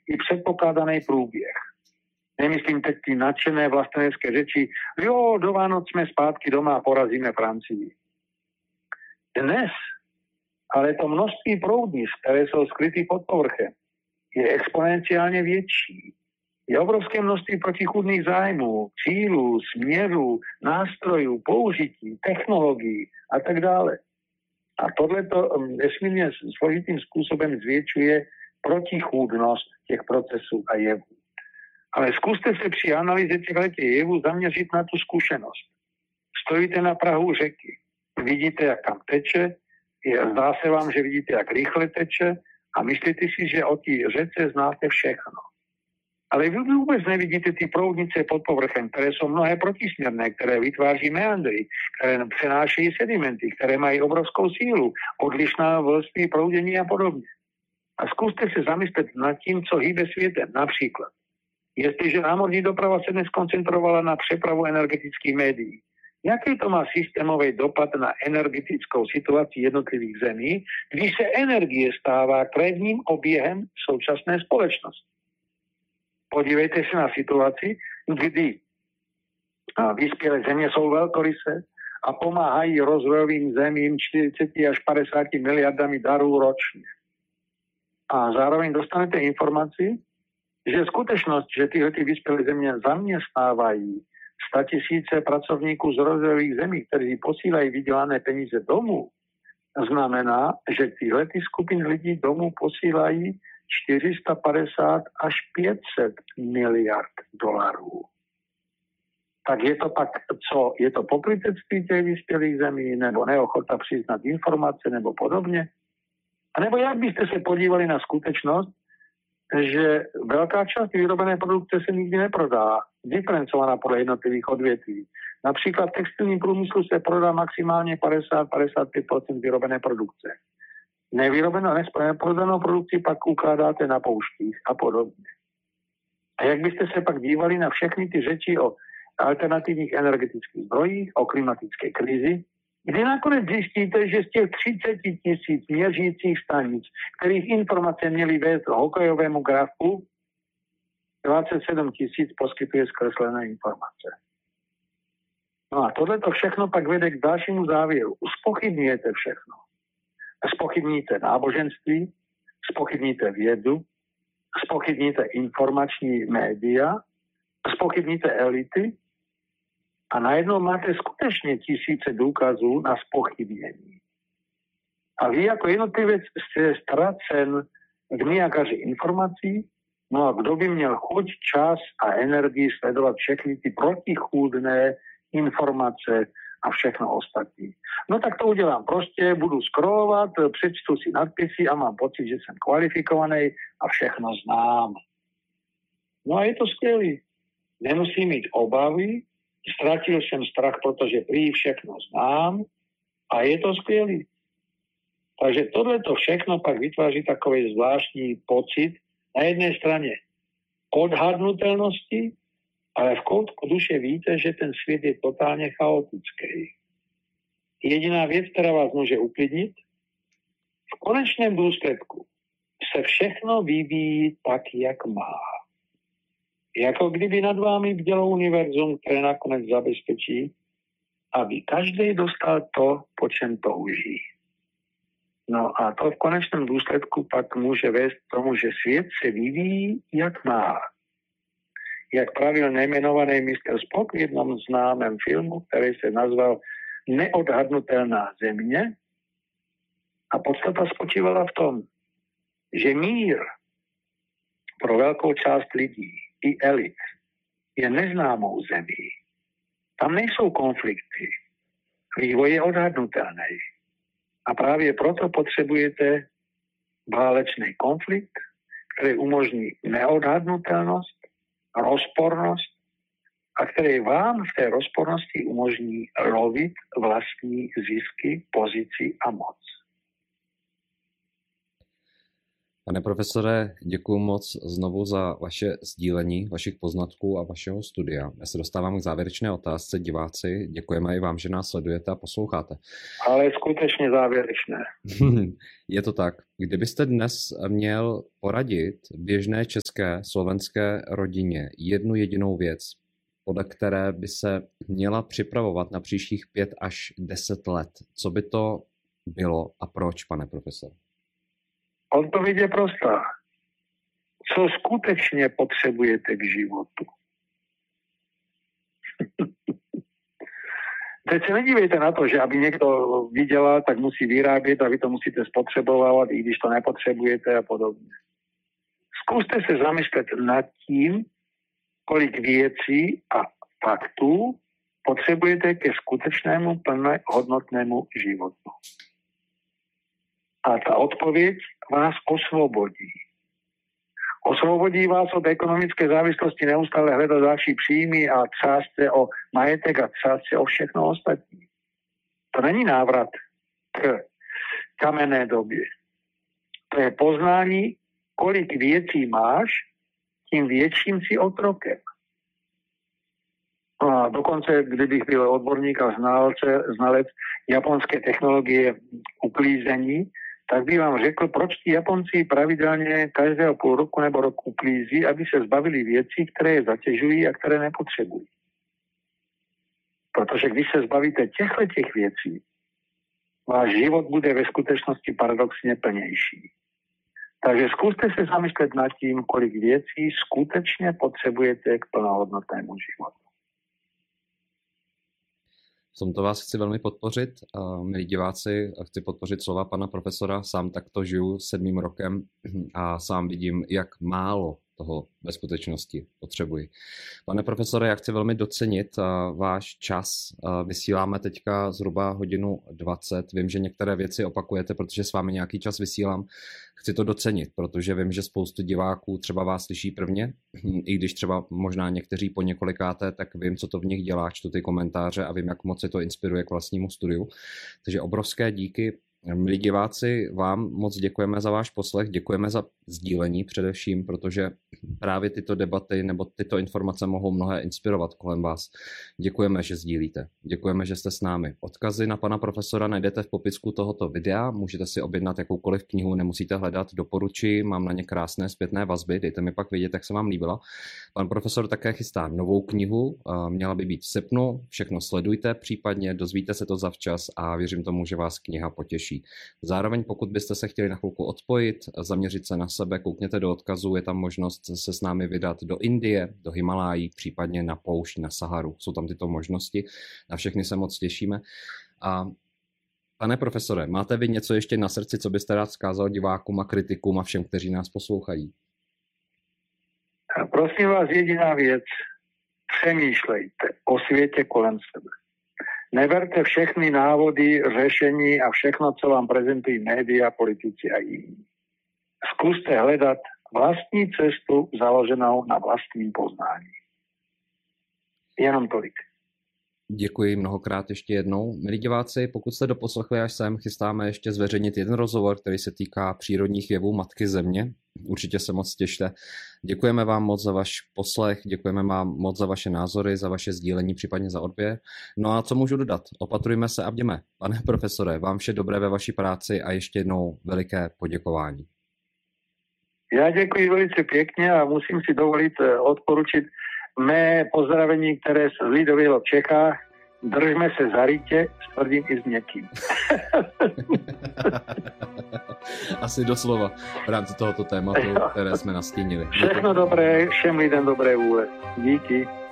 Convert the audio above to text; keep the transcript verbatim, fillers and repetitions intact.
i předpokládaný průběh. Nemyslím teď ty nadšené vlastenecké řeči, jo, do Vánoc jsme zpátky doma a porazíme Francii. Dnes ale to množství proudnic, které jsou skryty pod povrchem, je exponenciálně větší. Je obrovské množství protichůdných zájmů, cílů, směrů, nástrojů, použití, technologií a tak dále. A tohleto nesmírně složitým způsobem zvětšuje protichůdnost těch procesů a jevů. Ale zkuste se při analýze těchto jevů zaměřit na tu zkušenost. Stojíte na prahu řeky, vidíte, jak tam teče, zdá se vám, že vidíte, jak rychle teče a myslíte si, že o té řece znáte všechno. Ale vy vůbec nevidíte ty proudnice pod povrchem, které jsou mnohé protisměrné, které vytváří meandry, které přenášejí sedimenty, které mají obrovskou sílu, odlišná vrství proudění a podobně. A zkuste se zamyslet nad tím, co hýbe světem. Například, jestliže námořní doprava se dnes koncentrovala na přepravu energetických médií, jaký to má systémový dopad na energetickou situaci jednotlivých zemí, když se energie stává krevním oběhem současné společnosti? Podívejte se na situaci, kdy vyspělé země jsou velkorysé a pomáhají rozvojovým zemím čtyřicet až padesát miliardami darů ročně. A zároveň dostanete informaci, že skutečnost, že tyhle ty vyspělé země zaměstnávají statisíce pracovníků z rozvojových zemí, kteří posílají vydělané peníze domů, znamená, že tyhle ty skupiny lidí domů posílají čtyři sta padesát až pět set miliard dolarů. Tak je to pak, co? Je to pokrytectví těch vyspělých zemí, nebo neochota přiznat informace, nebo podobně? A nebo jak byste se podívali na skutečnost, že velká část vyrobené produkce se nikdy neprodá, diferencovaná podle jednotlivých odvětví. Například v textilním průmyslu se prodá maximálně padesát až padesát pět procent vyrobené produkce. Nevyrobenou, neprodanou produkci pak ukládáte na pouštích a podobně. A jak byste se pak dívali na všechny ty řeči o alternativních energetických zdrojích, o klimatické krizi, kdy nakonec zjistíte, že z těch třicet tisíc měřících stanic, kterých informace měly vést k hokejovému grafu, dvacet sedm tisíc poskytuje zkreslené informace. No a tohleto všechno pak vede k dalšímu závěru. Zpochybňujete všechno. Zpochybníte náboženství, zpochybníte vědu, zpochybníte informační média, zpochybníte elity a najednou máte skutečně tisíce důkazů na zpochybnění. A vy jako jednotlivec jste ztracen v Niagaře informací, no a kdo by měl chuť, čas a energii sledovat všechny ty protichůdné informace a všechno ostatní. No tak to udělám prostě, budu scrollovat, přečtu si nadpisy a mám pocit, že jsem kvalifikovaný a všechno znám. No a je to skvělý. Nemusím mít obavy, ztratil jsem strach, protože prý všechno znám a je to skvělý. Takže tohleto všechno pak vytváří takový zvláštní pocit na jedné straně odhadnutelnosti, ale v koutku duše víte, že ten svět je totálně chaotický. Jediná věc, která vás může uklidnit, v konečném důsledku se všechno vyvíjí tak, jak má. Jako kdyby nad vámi bdělo univerzum, které nakonec zabezpečí, aby každý dostal to, po čem touží. No a to v konečném důsledku pak může vést k tomu, že svět se vyvíjí, jak má. Jak pravil nejmenovaný mister Spock v jednom známém filmu, který se nazval Neodhadnutelná země. A podstata spočívala v tom, že mír pro velkou část lidí i elit je neznámou zemí. Tam nejsou konflikty. Vývoj je odhadnutelný. A právě proto potřebujete válečný konflikt, který umožní neodhadnutelnost, rozpornost a který vám v té rozpornosti umožní lovit vlastní zisky, pozici a moc. Pane profesore, děkuji moc znovu za vaše sdílení vašich poznatků a vašeho studia. Já se dostávám k závěrečné otázce. Diváci, děkujeme i vám, že nás sledujete a posloucháte. Ale skutečně závěrečné. Je to tak. Kdybyste dnes měl poradit běžné české, slovenské rodině jednu jedinou věc, podle které by se měla připravovat na příštích pět až deset let, co by to bylo a proč, pane profesor? Odpověď je prostá. Co skutečně potřebujete k životu? Teď se nedívejte na to, že aby někdo vydělal, tak musí vyrábět a vy to musíte spotřebovávat, i když to nepotřebujete a podobně. Zkuste se zamyslet nad tím, kolik věcí a faktů potřebujete ke skutečnému plnohodnotnému životu. A ta odpověď vás osvobodí. Osvobodí vás od ekonomické závislosti neustále hledat další příjmy a třást se o majetek a třást se o všechno ostatní. To není návrat k kamenné době. To je poznání, kolik věcí máš, tím větším si otrokem. A dokonce, kdybych byl odborník a znalce, znalec japonské technologie uklízení, tak by vám řekl, proč ti Japonci pravidelně každého půl roku nebo rok uklízí, aby se zbavili věcí, které je zatěžují a které nepotřebují. Protože když se zbavíte těchto těch věcí, váš život bude ve skutečnosti paradoxně plnější. Takže zkuste se zamyslet nad tím, kolik věcí skutečně potřebujete k plnohodnotnému životu. V tomto vás chci velmi podpořit, milí diváci, chci podpořit slova pana profesora, sám takto žiju sedmým rokem a sám vidím, jak málo toho ve skutečnosti potřebuji. Pane profesore, já chci velmi docenit váš čas. Vysíláme teďka zhruba hodinu dvacet. Vím, že některé věci opakujete, protože s vámi nějaký čas vysílám. Chci to docenit, protože vím, že spoustu diváků třeba vás slyší prvně, i když třeba možná někteří po několikáté, tak vím, co to v nich dělá, čtu ty komentáře a vím, jak moc se to inspiruje k vlastnímu studiu. Takže obrovské díky. Milí diváci, vám moc děkujeme za váš poslech, děkujeme za sdílení především, protože právě tyto debaty nebo tyto informace mohou mnohé inspirovat kolem vás. Děkujeme, že sdílíte. Děkujeme, že jste s námi. Odkazy na pana profesora najdete v popisku tohoto videa, můžete si objednat jakoukoliv knihu, nemusíte hledat, doporučuji, mám na ně krásné zpětné vazby, dejte mi pak vědět, jak se vám líbila. Pan profesor také chystá novou knihu, měla by být v srpnu, všechno sledujte případně, dozvíte se to zavčas a věřím tomu, že vás kniha potěší. Zároveň pokud byste se chtěli na chvilku odpojit, zaměřit se na sebe, koukněte do odkazu, je tam možnost se s námi vydat do Indie, do Himalájí, případně na poušť, na Saharu. Jsou tam tyto možnosti, na všechny se moc těšíme. A pane profesore, máte vy něco ještě na srdci, co byste rád vzkázal divákům a kritikům a všem, kteří nás poslouchají? Prosím vás, jediná věc. Přemýšlejte o světě kolem sebe. Neberte všechny návody, řešení a všechno, co vám prezentují média, politici a jiní. Zkuste hledat vlastní cestu založenou na vlastním poznání. Jenom tolik. Děkuji mnohokrát ještě jednou. Milí diváci, pokud jste doposlechli až sem, chystáme ještě zveřejnit jeden rozhovor, který se týká přírodních jevů Matky Země. Určitě se moc těšte. Děkujeme vám moc za váš poslech, děkujeme vám moc za vaše názory, za vaše sdílení, případně za odběr. No a co můžu dodat? Opatrujme se a bděme. Pane profesore, vám vše dobré ve vaší práci a ještě jednou veliké poděkování. Já děkuji velice pěkně a musím si dovolit odporučit mé pozdravení, které se lidovilo v Čechách. Držme se za rýtě s tvrdým i s měkkým. Asi doslova v rámci tohoto tématu, které jsme nastínili. Všechno dobré, všem lidem dobré vůle. Díky.